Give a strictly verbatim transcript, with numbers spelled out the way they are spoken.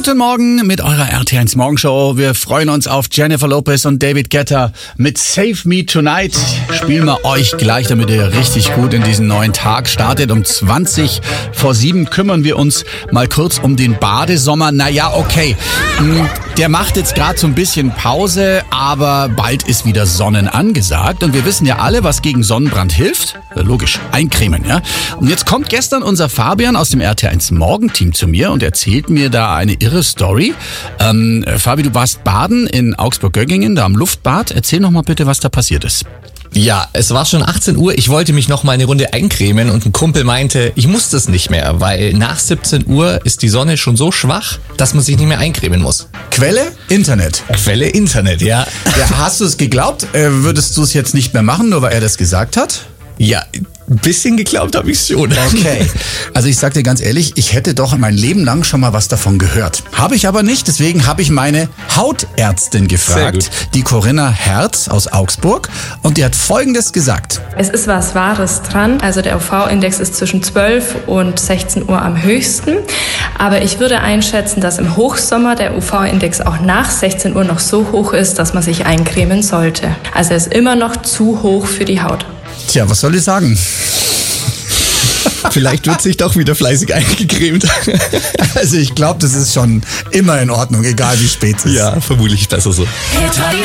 Guten Morgen mit eurer R T eins Morgenshow. Wir freuen uns auf Jennifer Lopez und David Guetta mit Save Me Tonight. Spielen wir euch gleich, damit ihr richtig gut in diesen neuen Tag startet. Um zwanzig vor sieben kümmern wir uns mal kurz um den Badesommer. Naja, okay, der macht jetzt gerade so ein bisschen Pause, aber bald ist wieder Sonnen angesagt. Und wir wissen ja alle, was gegen Sonnenbrand hilft. Logisch, eincremen, ja. Und jetzt kommt gestern unser Fabian aus dem R T eins Morgenteam zu mir und erzählt mir da eine irre Story. Ähm, Fabi, du warst baden in Augsburg-Göggingen, da am Luftbad. Erzähl noch mal bitte, was da passiert ist. Ja, es war schon achtzehn Uhr, ich wollte mich noch mal eine Runde eincremen und ein Kumpel meinte, ich muss das nicht mehr, weil nach siebzehn Uhr ist die Sonne schon so schwach, dass man sich nicht mehr eincremen muss. Quelle? Internet. Quelle Internet, ja. Ja, hast du es geglaubt? Äh, würdest du es jetzt nicht mehr machen, nur weil er das gesagt hat? Ja, ein bisschen geglaubt habe ich schon. Okay, also ich sag dir ganz ehrlich, ich hätte doch mein Leben lang schon mal was davon gehört. Habe ich aber nicht, deswegen habe ich meine Hautärztin gefragt, die Corinna Herz aus Augsburg, und die hat Folgendes gesagt. Es ist was Wahres dran, also der U V-Index ist zwischen zwölf und sechzehn Uhr am höchsten, aber ich würde einschätzen, dass im Hochsommer der U V-Index auch nach sechzehn Uhr noch so hoch ist, dass man sich eincremen sollte. Also er ist immer noch zu hoch für die Haut. Tja, was soll ich sagen? Vielleicht wird sich doch wieder fleißig eingecremt. Also ich glaube, das ist schon immer in Ordnung, egal wie spät es ist. Ja, vermutlich besser so.